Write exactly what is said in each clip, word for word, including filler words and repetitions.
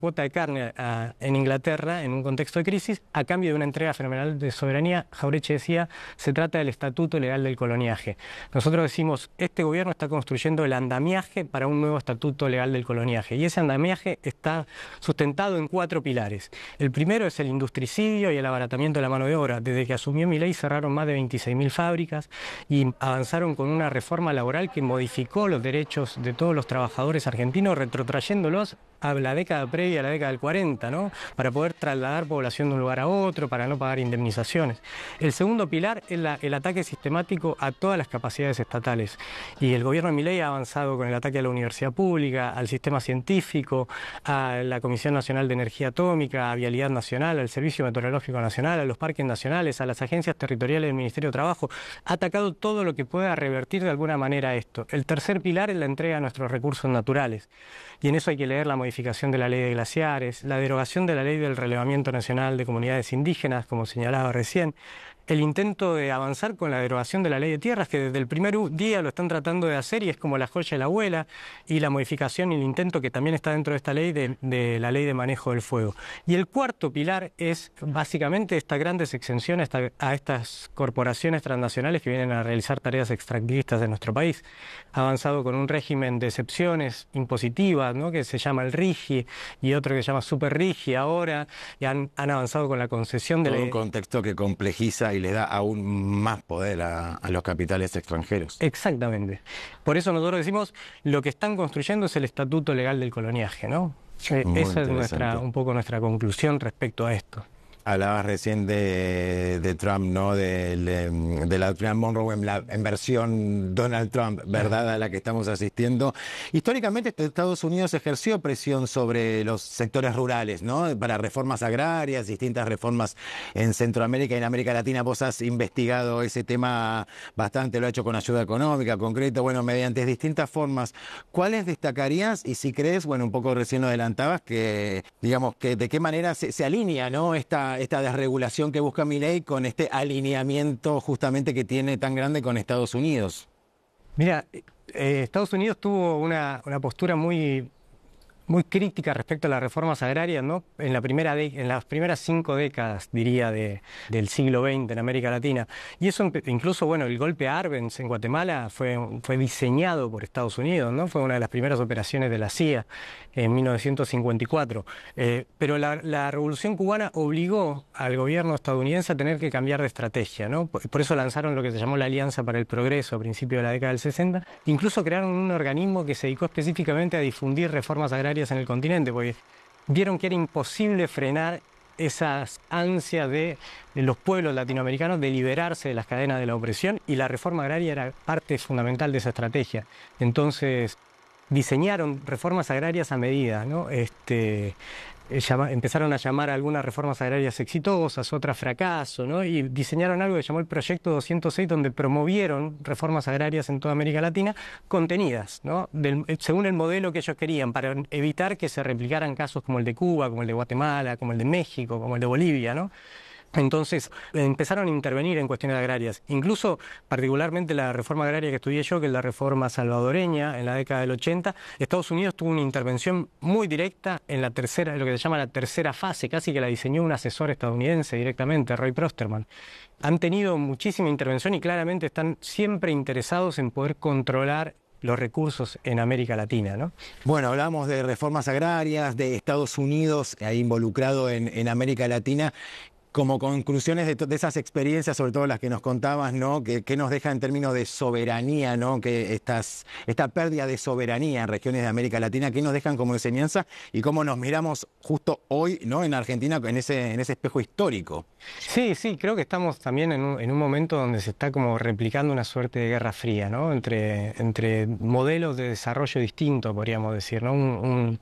cuota de carne a, en Inglaterra en un contexto de crisis a cambio de una entrega fenomenal de soberanía. Jauretche decía, se trata del estatuto legal del coloniaje. Nosotros decimos, este gobierno está construyendo el andamiaje para un nuevo estatuto legal del coloniaje, y ese andamiaje está sustentado en cuatro pilares. El primero es el industricidio y el abaratamiento de la mano de obra. Desde que asumió Milei cerraron más de veintiséis mil fábricas y avanzaron con una reforma laboral que modificó los derechos de todos los trabajadores argentinos, retrotrayéndolos a la década previa a la década del cuarenta, ¿no? Para poder trasladar población de un lugar a otro, para no pagar indemnizaciones. El segundo pilar es la, el ataque sistemático a todas las capacidades estatales. Y el gobierno de Milei ha avanzado con el ataque a la universidad pública, al sistema científico, a la Comisión Nacional de Energía Atómica, a Vialidad Nacional, al Servicio Meteorológico Nacional, a los parques nacionales, a las agencias territoriales del Ministerio de Trabajo. Ha atacado todo lo que pueda revertir de alguna manera esto. El tercer pilar es la entrega de nuestros recursos naturales. Y en eso hay que leer la modificación de la ley de glaciares, la derogación de la ley del relevamiento nacional de comunidades indígenas, como señalaba recién, el intento de avanzar con la derogación de la ley de tierras, que desde el primer día lo están tratando de hacer y es como la joya de la abuela, y la modificación y el intento que también está dentro de esta ley de, de la ley de manejo del fuego. Y el cuarto pilar es básicamente estas grandes exenciones a estas corporaciones transnacionales que vienen a realizar tareas extractivistas de nuestro país. Ha avanzado con un régimen de excepciones impositivas, ¿no?, que se llama el RIGI, y otro que se llama Super RIGI ahora, y han, han avanzado con la concesión de Todo la... un contexto que complejiza y le da aún más poder a, a los capitales extranjeros. Exactamente. Por eso nosotros decimos, lo que están construyendo es el estatuto legal del coloniaje, ¿no? Eh, esa es nuestra, un poco nuestra conclusión respecto a esto. Hablabas recién de, de Trump, ¿no? De, de, de la Trump Monroe en, la, en versión Donald Trump, ¿verdad?, a la que estamos asistiendo. Históricamente Estados Unidos ejerció presión sobre los sectores rurales, ¿no?, para reformas agrarias, distintas reformas en Centroamérica y en América Latina. Vos has investigado ese tema bastante, lo has hecho con ayuda económica, concreta, bueno, mediante distintas formas. ¿Cuáles destacarías? Y si crees, bueno, un poco recién lo adelantabas, que digamos que de qué manera se, se alinea, ¿no?, esta esta desregulación que busca Milei con este alineamiento justamente que tiene tan grande con Estados Unidos. Mira, eh, Estados Unidos tuvo una, una postura muy, muy crítica respecto a las reformas agrarias, ¿no?, en, la primera de, en las primeras cinco décadas, diría, de, del siglo veinte en América Latina. Y eso incluso, bueno, el golpe Arbenz en Guatemala fue, fue diseñado por Estados Unidos, ¿no? Fue una de las primeras operaciones de la C I A en mil novecientos cincuenta y cuatro. Eh, pero la, la Revolución Cubana obligó al gobierno estadounidense a tener que cambiar de estrategia, ¿no? Por, por eso lanzaron lo que se llamó la Alianza para el Progreso a principios de la década del sesenta. Incluso crearon un organismo que se dedicó específicamente a difundir reformas agrarias en el continente, porque vieron que era imposible frenar esas ansias de, de los pueblos latinoamericanos de liberarse de las cadenas de la opresión, y la reforma agraria era parte fundamental de esa estrategia. Entonces diseñaron reformas agrarias a medida, ¿no? Este, llama, empezaron a llamar a algunas reformas agrarias exitosas, otras fracaso, ¿no? Y diseñaron algo que llamó el Proyecto doscientos seis, donde promovieron reformas agrarias en toda América Latina contenidas, ¿no?, Del, según el modelo que ellos querían, para evitar que se replicaran casos como el de Cuba, como el de Guatemala, como el de México, como el de Bolivia, ¿no? Entonces empezaron a intervenir en cuestiones agrarias, incluso particularmente la reforma agraria que estudié yo, que es la reforma salvadoreña en la década del ochenta. Estados Unidos tuvo una intervención muy directa en la tercera, lo que se llama la tercera fase, casi que la diseñó un asesor estadounidense directamente, Roy Prosterman. Han tenido muchísima intervención y claramente están siempre interesados en poder controlar los recursos en América Latina, ¿no? Bueno, hablamos de reformas agrarias, de Estados Unidos ahí involucrado en, en América Latina. Como conclusiones de, de esas experiencias, sobre todo las que nos contabas, ¿no?, que, que nos deja en términos de soberanía, ¿no?, que estas, esta pérdida de soberanía en regiones de América Latina, ¿qué nos dejan como enseñanza y cómo nos miramos justo hoy, ¿no?, en Argentina en ese, en ese espejo histórico? Sí, sí, creo que estamos también en un, en un momento donde se está como replicando una suerte de guerra fría, ¿no?, entre, entre modelos de desarrollo distintos, podríamos decir, ¿no?, un, un,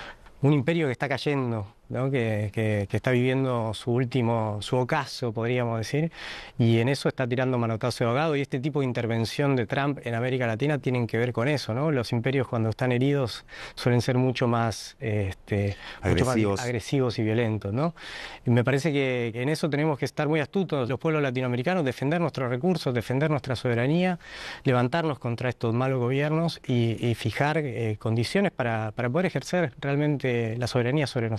un imperio que está cayendo, ¿no?, que, que, que está viviendo su último, su ocaso, podríamos decir, y en eso está tirando manotazo de ahogado, y este tipo de intervención de Trump en América Latina tienen que ver con eso, ¿no? Los imperios, cuando están heridos, suelen ser mucho más, este, agresivos. Mucho más agresivos y violentos, ¿no? Y me parece que, que en eso tenemos que estar muy astutos, los pueblos latinoamericanos, defender nuestros recursos, defender nuestra soberanía, levantarnos contra estos malos gobiernos y, y fijar eh, condiciones para, para poder ejercer realmente la soberanía sobre nuestro